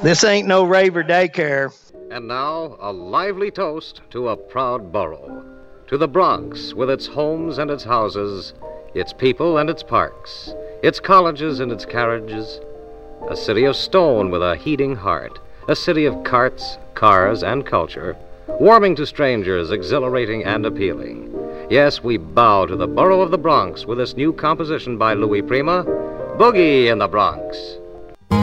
This ain't no raver daycare. And now, a lively toast to a proud borough. To the Bronx, with its homes and its houses, its people and its parks, its colleges and its carriages. A city of stone with a heating heart. A city of carts, cars, and culture. Warming to strangers, exhilarating and appealing. Yes, we bow to the borough of the Bronx with this new composition by Louis Prima, Boogie in the Bronx.